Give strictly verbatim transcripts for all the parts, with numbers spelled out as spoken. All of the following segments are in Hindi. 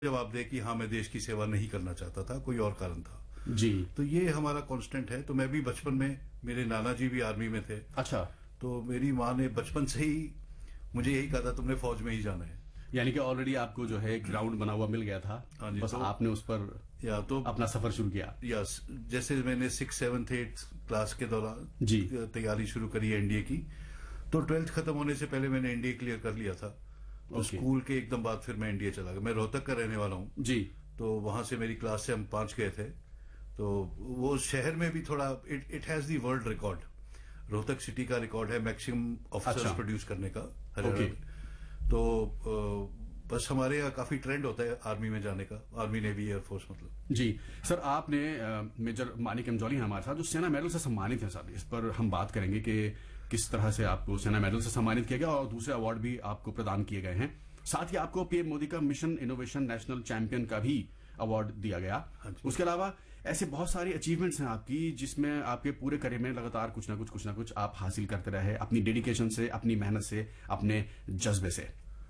जवाब दे कि हाँ मैं देश की सेवा नहीं करना चाहता था, कोई और कारण था जी। तो ये हमारा कांस्टेंट है। तो मैं भी बचपन में, मेरे नाना जी भी आर्मी में थे। अच्छा। तो मेरी माँ ने बचपन से ही मुझे यही कहा था तुमने फौज में ही जाना है। यानी कि ऑलरेडी आपको जो है ग्राउंड बना हुआ मिल गया था। हाँ जी, बस तो, आपने उस पर या तो अपना सफर शुरू किया। यस, जैसे मैंने सिक्स सेवन्थ एट्थ क्लास के दौरान जी तैयारी शुरू करी एनडीए की, तो ट्वेल्थ खत्म होने से पहले मैंने एनडीए क्लियर कर लिया था। तो okay. स्कूल के एकदम बाद फिर मैं एनडीए चला गया। मैं रोहतक का रहने वाला हूँ जी। तो वहां से मेरी क्लास से हम पांच गए थे। तो वो शहर में भी थोड़ा it it has the world record, Rohtak city का रिकॉर्ड है मैक्सिमम ऑफिसर्स अच्छा। प्रोड्यूस करने का हरियाणा okay. में। तो आ, बस हमारे यहाँ काफी ट्रेंड होता है आर्मी में जाने का, आर्मी नेवी एयरफोर्स मतलब। जी सर, आपने आ, मेजर मानिक एम जॉली हैं हमारे साथ, जो सेना मेडल से सम्मानित हैं सर। इस पर हम बात करेंगे कि किस तरह से आपको सेना मेडल से सम्मानित किया गया और दूसरे अवार्ड भी आपको प्रदान किए गए हैं। साथ ही आपको पीएम मोदी का मिशन इनोवेशन नेशनल चैंपियन का भी अवार्ड दिया गया। उसके अलावा ऐसे बहुत सारी अचीवमेंट्स हैं आपकी, जिसमें आपके पूरे करियर में लगातार कुछ ना कुछ कुछ ना कुछ आप हासिल करते रहे, अपनी डेडिकेशन से, अपनी मेहनत से, अपने जज्बे से।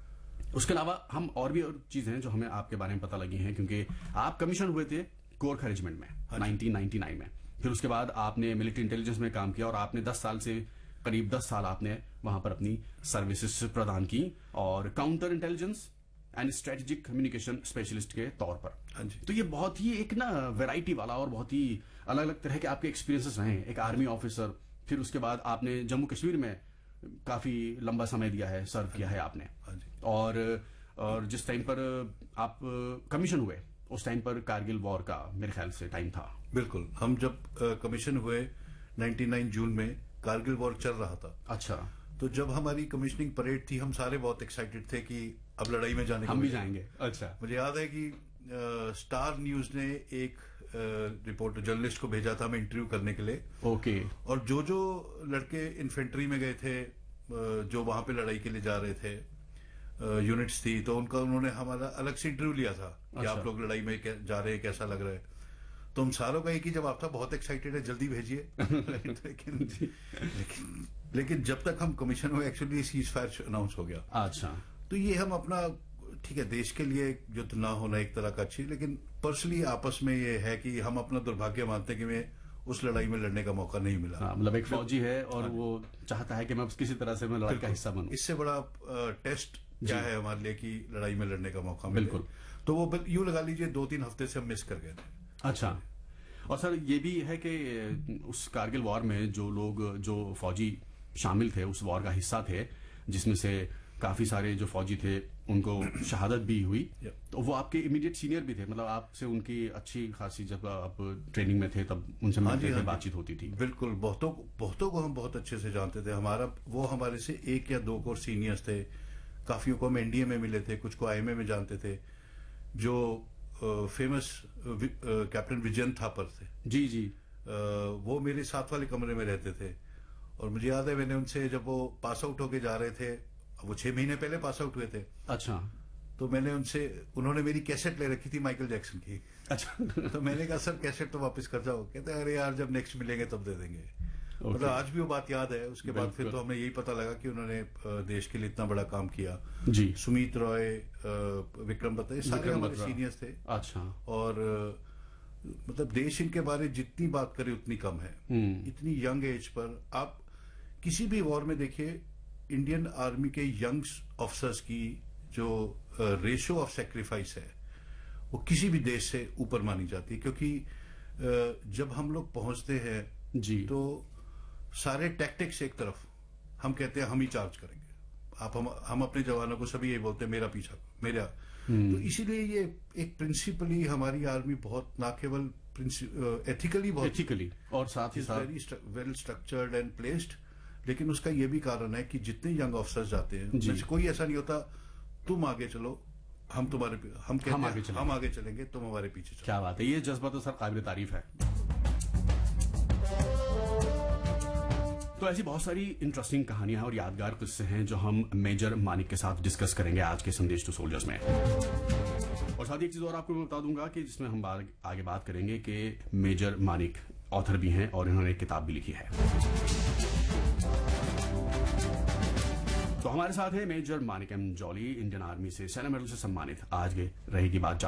उसके अलावा हम और भी और चीजें हैं जो हमें आपके बारे में पता लगी हैं, क्योंकि आप कमीशन हुए थे गोरखा रेजिमेंट में नाइनटीन नाइंटी नाइन में। फिर उसके बाद आपने मिलिट्री इंटेलिजेंस में काम किया और आपने दस साल से करीब दस साल आपने वहां पर अपनी सर्विसेज प्रदान की, और counter intelligence and strategic communication specialist के तौर पर। हाँ जी। तो ये बहुत ही एक ना वैरायटी वाला और बहुत ही अलग अलग तरह के आपके एक्सपीरियंसेस रहे हैं। एक आर्मी ऑफिसर, फिर उसके बाद आपने जम्मू कश्मीर में काफी लंबा समय दिया है, सर्व किया है आपने। हाँ जी। और और जिस टाइम पर आप कमीशन हुए उस टाइम पर कारगिल वॉर का मेरे ख्याल से टाइम था। बिल्कुल, हम जब कमीशन हुए निन्यानवे जून में कारगिल वॉर चल रहा था। अच्छा। तो जब हमारी कमीशनिंग परेड थी हम सारे बहुत एक्साइटेड थे कि अब लड़ाई में जाने हम भी जाएंगे। अच्छा। मुझे याद है कि आ, स्टार न्यूज ने एक रिपोर्टर जर्नलिस्ट को भेजा था हमें इंटरव्यू करने के लिए। ओके। और जो जो लड़के इन्फेंट्री में गए थे, जो वहां पे लड़ाई के लिए जा रहे थे, यूनिट्स थी, तो उनका उन्होंने हमारा अलग से इंटरव्यू लिया था कि अच्छा। आप लोग लड़ाई में जा रहे हैं, कैसा लग रहा है। तो हम सारों का एक ही जवाब था, बहुत एक्साइटेड है, जल्दी भेजिए। लेकिन लेकिन लेकिन जब तक हम कमीशन हुए एक्चुअली सीज फायर अनाउंस हो गया। अच्छा। तो ये हम अपना, ठीक है, देश के लिए युद्ध ना होना एक तरह का अच्छी, लेकिन पर्सनली आपस में ये है कि हम अपना दुर्भाग्य मानते हैं कि मैं उस लड़ाई में लड़ने का मौका नहीं मिला। हाँ, मतलब एक फौजी है और वो चाहता है कि मैं किसी तरह से मैं लड़ाई का हिस्सा बनूं। इससे बड़ा टेस्ट क्या है हमारे लिए कि लड़ाई में लड़ने का मौका मिले। बिल्कुल। तो वो यूं लगा लीजिए दो तीन हफ्ते से हम मिस कर गए थे। अच्छा। और सर ये भी है कि उस कारगिल वॉर में जो लोग, जो फौजी शामिल थे, उस वॉर का हिस्सा थे, जिसमें से काफी सारे जो फौजी थे उनको शहादत भी हुई। तो वो आपके इमीडिएट सीनियर भी थे, मतलब आपसे उनकी अच्छी खासी, जब आप ट्रेनिंग में थे तब उनसे मिलते थे, बातचीत होती थी। बिल्कुल, बहुतों बहुतों को हम बहुत अच्छे से जानते थे। हमारा वो हमारे से एक या दो को सीनियर्स थे, काफियों को हम एनडीए में मिले थे, कुछ को आईएमए में जानते थे। जो फेमस कैप्टन विजयन थापर थे, जी जी, uh, वो मेरे साथ वाले कमरे में रहते थे। और मुझे याद है मैंने उनसे, जब वो पास आउट होके जा रहे थे, वो छह महीने पहले पास आउट हुए थे। अच्छा। तो मैंने उनसे, उन्होंने मेरी कैसेट ले रखी थी माइकल जैक्सन की। अच्छा। तो मैंने कहा सर कैसेट तो वापस कर जाओ। कहते अरे यार जब नेक्स्ट मिलेंगे तब दे देंगे। okay. मतलब आज भी वो बात याद है। उसके बाद फिर तो हमें यही पता लगा कि उन्होंने देश के लिए इतना बड़ा काम किया। जी। सुमित रॉय, विक्रम बत्रा, ये सारे हमारे सीनियर्स थे। अच्छा। और मतलब देश इनके बारे जितनी बात करे उतनी कम है। इतनी यंग एज पर आप किसी भी वॉर में देखिए, इंडियन आर्मी के यंग ऑफिसर्स की जो रेशियो ऑफ सेक्रीफाइस है वो किसी भी देश से ऊपर मानी जाती है। क्योंकि uh, जब हम लोग पहुंचते हैं जी, तो सारे टैक्टिक्स एक तरफ, हम कहते हैं हम ही चार्ज करेंगे, आप हम हम अपने जवानों को सभी ये बोलते हैं मेरा पीछा मेरा। तो इसीलिए ये एक प्रिंसिपली हमारी आर्मी बहुत, ना केवल एथिकली बहुत एथिकली और साथ ही साथ very well structured and placed, लेकिन उसका ये भी कारण है कि जितने यंग ऑफिसर्स जाते हैं उनमें से कोई ऐसा नहीं होता तुम आगे चलो, हम तुम्हारे, हम कहते हम हैं आगे हम आगे चलेंगे, तुम हमारे पीछे चलो। क्या बात है, ये जज्बा तो सर काबिल तारीफ है। तो ऐसी बहुत सारी इंटरेस्टिंग कहानियां और यादगार किस्से हैं जो हम मेजर मानिक के साथ डिस्कस करेंगे आज के संदेश टू सोल्जर्स में। और साथ ही एक चीज और आपको मैं बता दूंगा कि जिसमें हम आगे बात करेंगे कि मेजर मानिक ऑथर भी हैं और इन्होंने एक किताब भी लिखी है। तो हमारे साथ है major Manik M jolly, Indian army से सेना मेडल से सम्मानित। आज रहेगी बात